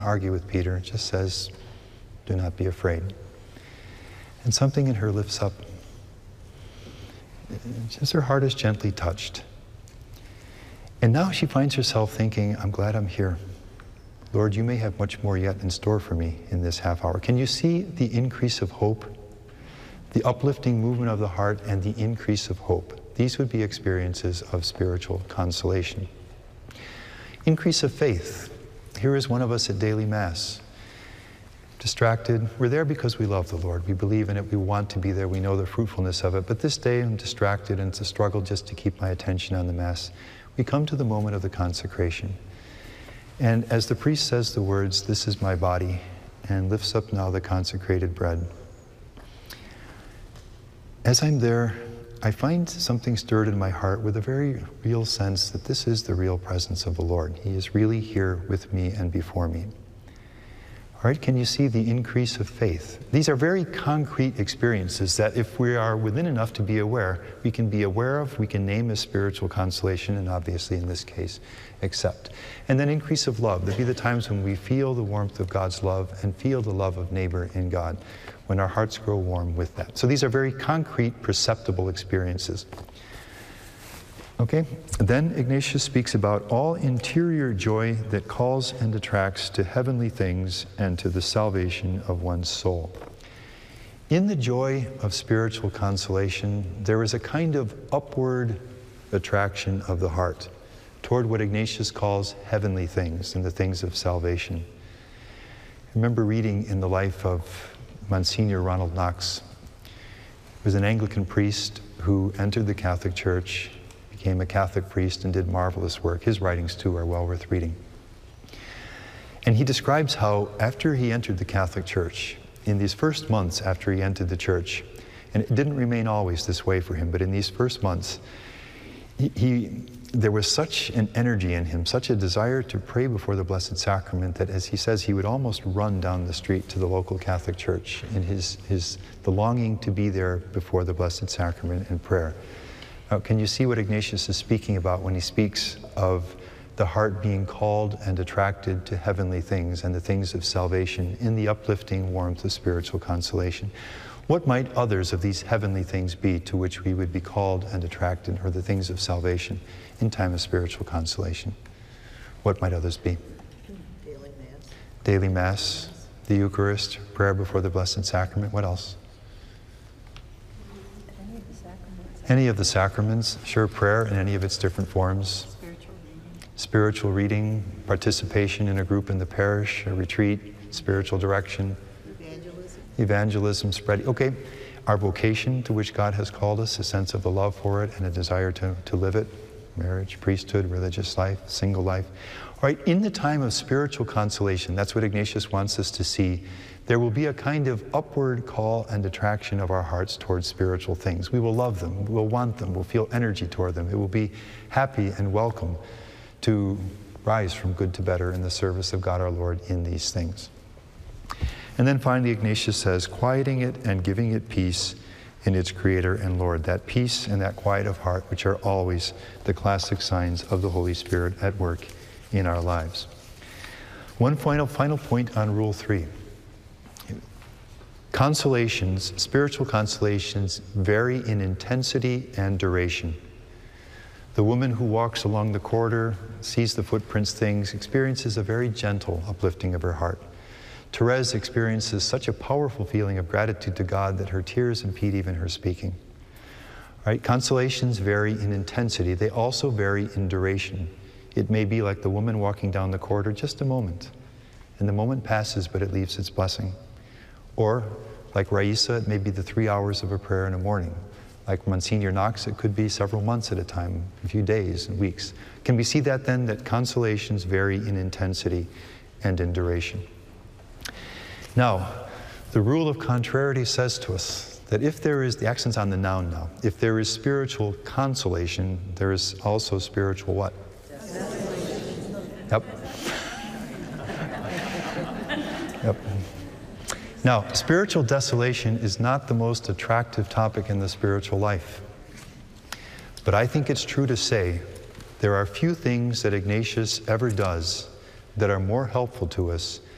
argue with Peter. It just says, do not be afraid. And something in her lifts up. Just her heart is gently touched. And now she finds herself thinking, I'm glad I'm here. Lord, you may have much more yet in store for me in this half hour. Can you see the increase of hope? The uplifting movement of the heart and the increase of hope. These would be experiences of spiritual consolation. Increase of faith. Here is one of us at daily Mass. Distracted. We're there because we love the Lord. We believe in it. We want to be there. We know the fruitfulness of it. But this day I'm distracted, and it's a struggle just to keep my attention on the Mass. We come to the moment of the consecration. And as the priest says the words, "This is my body," and lifts up now the consecrated bread. As I'm there, I find something stirred in my heart with a very real sense that this is the real presence of the Lord. He is really here with me and before me. All right, can you see the increase of faith? These are very concrete experiences that if we are within enough to be aware, we can be aware of, we can name as spiritual consolation, and obviously in this case, accept. And then increase of love. There'll be the times when we feel the warmth of God's love and feel the love of neighbor in God, when our hearts grow warm with that. So these are very concrete, perceptible experiences. Okay, then Ignatius speaks about all interior joy that calls and attracts to heavenly things and to the salvation of one's soul. In the joy of spiritual consolation, there is a kind of upward attraction of the heart toward what Ignatius calls heavenly things and the things of salvation. I remember reading in the life of Monsignor Ronald Knox. He was an Anglican priest who entered the Catholic Church, became a Catholic priest, and did marvelous work. His writings, too, are well worth reading. And he describes how, after he entered the Catholic Church, in these first months after he entered the Church, and it didn't remain always this way for him, but in these first months, there was such an energy in him, such a desire to pray before the Blessed Sacrament that, as he says, he would almost run down the street to the local Catholic Church in the longing to be there before the Blessed Sacrament in prayer. Can you see what Ignatius is speaking about when he speaks of the heart being called and attracted to heavenly things and the things of salvation in the uplifting warmth of spiritual consolation? What might others of these heavenly things be to which we would be called and attracted, or the things of salvation in time of spiritual consolation? What might others be? Daily Mass. Daily Mass, the Eucharist, prayer before the Blessed Sacrament. What else? Any of the sacraments, sure, prayer in any of its different forms. Spiritual reading, participation in a group in the parish, a retreat, spiritual direction. Evangelism, spreading. Okay, our vocation to which God has called us, a sense of the love for it and a desire to live it. Marriage, priesthood, religious life, single life. All right, in the time of spiritual consolation, that's what Ignatius wants us to see. There will be a kind of upward call and attraction of our hearts towards spiritual things. We will love them, we'll want them, we'll feel energy toward them. It will be happy and welcome to rise from good to better in the service of God our Lord in these things. And then finally, Ignatius says, quieting it and giving it peace in its Creator and Lord. That peace and that quiet of heart, which are always the classic signs of the Holy Spirit at work in our lives. One final point on Rule 3. Consolations, spiritual consolations, vary in intensity and duration. The woman who walks along the corridor, sees the footprints, things, experiences a very gentle uplifting of her heart. Therese experiences such a powerful feeling of gratitude to God that her tears impede even her speaking. Right? Consolations vary in intensity. They also vary in duration. It may be like the woman walking down the corridor, just a moment. And the moment passes, but it leaves its blessing. Or, like Raisa, it may be the 3 hours of a prayer in the morning. Like Monsignor Knox, it could be several months at a time, a few days and weeks. Can we see that then, that consolations vary in intensity and in duration? Now, the rule of contrariety says to us that if there is, the accent's on the noun now, if there is spiritual consolation, there is also spiritual what? Yep. Yep. Now, spiritual desolation is not the most attractive topic in the spiritual life. But I think it's true to say there are few things that Ignatius ever does that are more helpful to us